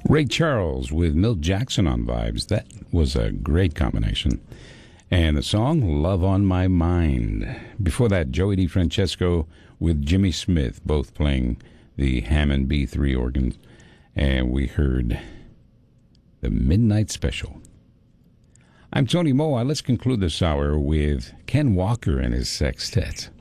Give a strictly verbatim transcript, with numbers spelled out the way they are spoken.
Ray Charles with Milt Jackson on Vibes. That was a great combination. And the song, Love on My Mind. Before that, Joey DeFrancesco with Jimmy Smith, both playing the Hammond B three organs. And we heard the Midnight Special. I'm Tony Moa. Let's conclude this hour with Ken Walker and his sextet.